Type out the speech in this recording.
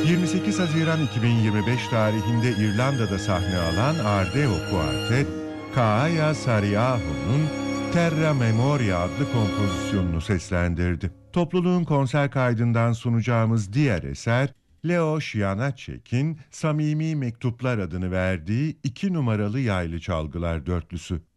28 Haziran 2025 tarihinde İrlanda'da sahne alan Ardeo Quartet, Kaaya Saariaho'nun Terra Memoria adlı kompozisyonunu seslendirdi. Topluluğun konser kaydından sunacağımız diğer eser, Leo Janacek'in Samimi Mektuplar adını verdiği 2 numaralı yaylı çalgılar dörtlüsü.